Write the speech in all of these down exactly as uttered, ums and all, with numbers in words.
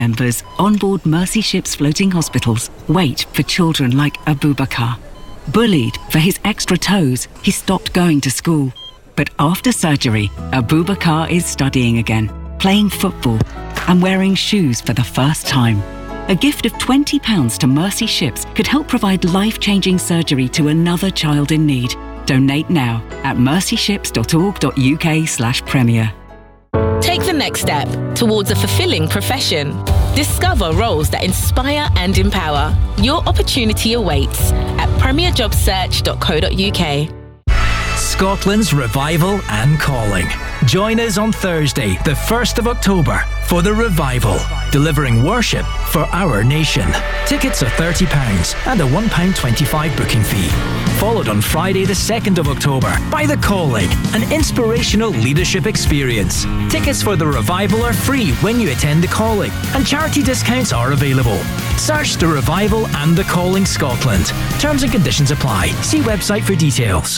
Members on board Mercy Ships floating hospitals wait for children like Abubakar. Bullied for his extra toes, he stopped going to school. But after surgery, Abubakar is studying again, playing football, and wearing shoes for the first time. A gift of twenty pounds to Mercy Ships could help provide life-changing surgery to another child in need. Donate now at mercyships.org.uk slash premier. Take the next step towards a fulfilling profession. Discover roles that inspire and empower. Your opportunity awaits at premier job search dot co dot uk. Scotland's Revival and Calling. Join us on Thursday, the first of October, for the Revival, delivering worship for our nation. Tickets are thirty pounds and a one pound twenty-five booking fee. Followed on Friday, the second of October, by The Calling, an inspirational leadership experience. Tickets for the Revival are free when you attend The Calling, and charity discounts are available. Search The Revival and The Calling Scotland. Terms and conditions apply. See website for details.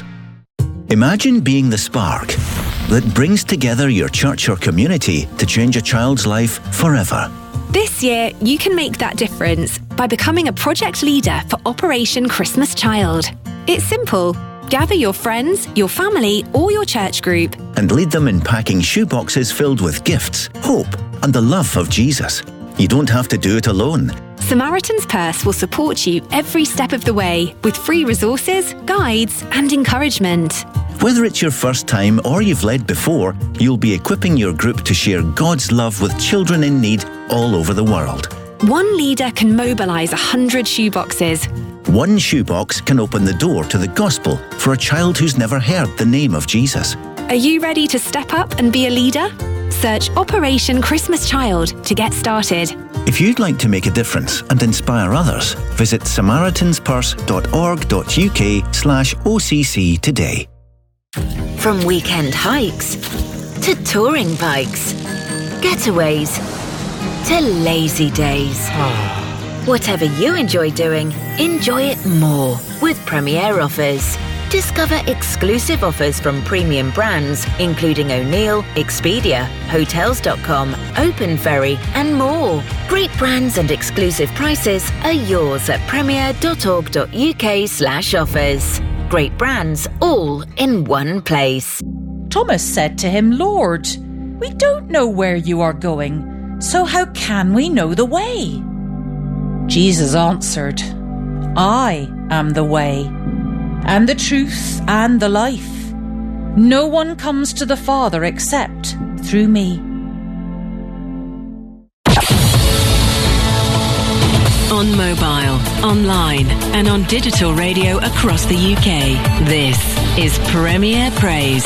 Imagine being the spark that brings together your church or community to change a child's life forever. This year, you can make that difference by becoming a project leader for Operation Christmas Child. It's simple. Gather your friends, your family, or your church group and lead them in packing shoeboxes filled with gifts, hope, and the love of Jesus. You don't have to do it alone. Samaritan's Purse will support you every step of the way with free resources, guides, and encouragement. Whether it's your first time or you've led before, you'll be equipping your group to share God's love with children in need all over the world. One leader can mobilise a hundred shoeboxes. One shoebox can open the door to the gospel for a child who's never heard the name of Jesus. Are you ready to step up and be a leader? Search Operation Christmas Child to get started. If you'd like to make a difference and inspire others, visit samaritanspurse.org.uk slash OCC today. From weekend hikes to touring bikes, getaways to lazy days. Whatever you enjoy doing, enjoy it more with Premier Offers. Discover exclusive offers from premium brands, including O'Neill, Expedia, Hotels dot com, Open Ferry, and more. Great brands and exclusive prices are yours at premier.org.uk slash offers. Great brands, all in one place. Thomas said to him, Lord, we don't know where you are going, so how can we know the way? Jesus answered, I am the way, and the truth, and the life. No one comes to the Father except through me. On mobile, online, and on digital radio across the U K, this is Premier Praise.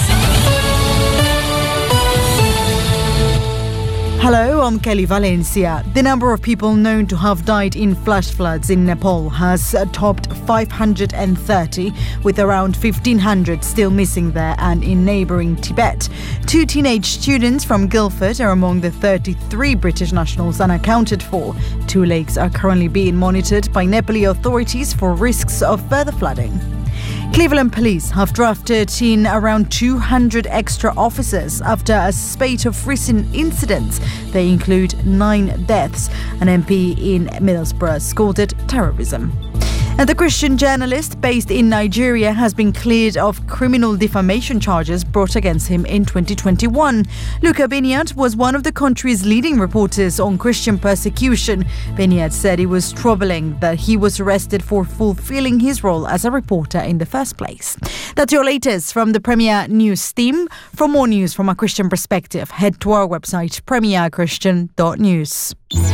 Hello, I'm Kelly Valencia. The number of people known to have died in flash floods in Nepal has topped five hundred thirty, with around fifteen hundred still missing there and in neighbouring Tibet. Two teenage students from Guildford are among the thirty-three British nationals unaccounted for. Two lakes are currently being monitored by Nepali authorities for risks of further flooding. Cleveland police have drafted in around two hundred extra officers after a spate of recent incidents. They include nine deaths. An M P in Middlesbrough scolded terrorism. And the Christian journalist based in Nigeria has been cleared of criminal defamation charges brought against him in twenty twenty-one. Luka Beniat was one of the country's leading reporters on Christian persecution. Beniat said it was troubling that he was arrested for fulfilling his role as a reporter in the first place. That's your latest from the Premier News team. For more news from a Christian perspective, head to our website premier christian dot news.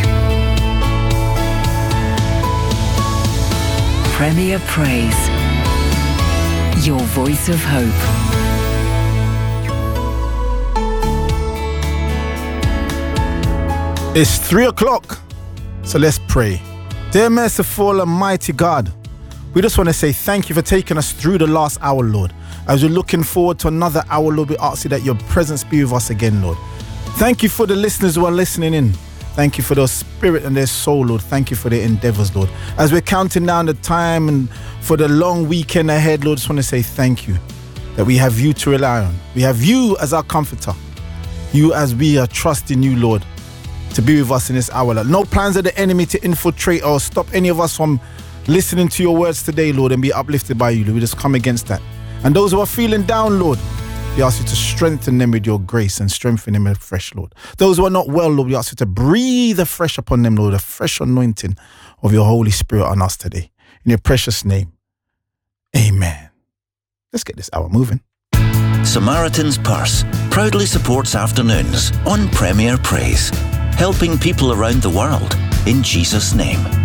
Premier Praise, your voice of hope. It's three o'clock, so let's pray. Dear merciful and mighty God, we just want to say thank you for taking us through the last hour, Lord. As we're looking forward to another hour, Lord, we ask you that your presence be with us again, Lord. Thank you for the listeners who are listening in. Thank you for their spirit and their soul, Lord. Thank you for their endeavors, Lord. As we're counting down the time and for the long weekend ahead, Lord, just want to say thank you that we have you to rely on. We have you as our comforter. You as we are trusting you, Lord. to be with us in this hour, Lord. No plans of the enemy to infiltrate or stop any of us from listening to your words today, Lord, and be uplifted by you, Lord. We just come against that. And those who are feeling down, Lord, we ask you to strengthen them with your grace and strengthen them afresh, Lord. Those who are not well, Lord, we ask you to breathe afresh upon them, Lord, a fresh anointing of your Holy Spirit on us today. In your precious name, amen. Let's get this hour moving. Samaritan's Purse proudly supports afternoons on Premier Praise, helping people around the world in Jesus' name.